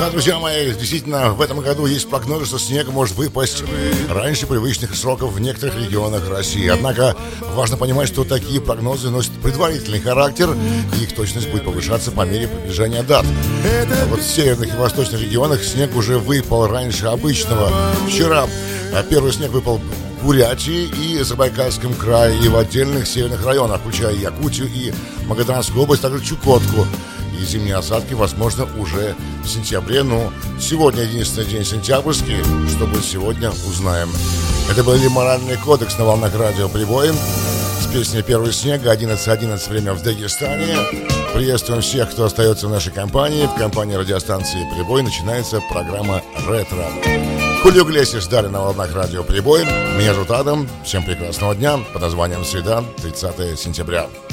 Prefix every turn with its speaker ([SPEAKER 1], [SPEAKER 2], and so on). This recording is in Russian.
[SPEAKER 1] Да, друзья мои, действительно, в этом году есть прогнозы, что снег может выпасть раньше привычных сроков в некоторых регионах России. Однако важно понимать, что такие прогнозы носят предварительный характер, и их точность будет повышаться по мере приближения дат. А вот в северных и восточных регионах снег уже выпал раньше обычного. Вчера первый снег выпал в Бурятии и Забайкальском крае, и в отдельных северных районах, включая Якутию и Магаданскую область, также Чукотку. И зимние осадки, возможно, уже в сентябре. Но сегодня единственный день сентябрьский. Что будет сегодня, узнаем. Это был «Моральный кодекс» на волнах радио «Прибой» с песней «Первый снег», 11:11 время в Дагестане. Приветствуем всех, кто остается в нашей компании. В компании радиостанции «Прибой» начинается программа «Ретро». Хулио Иглесиас ждали на волнах радио «Прибой». Меня зовут Адам. Всем прекрасного дня под названием «Среда, 30 сентября».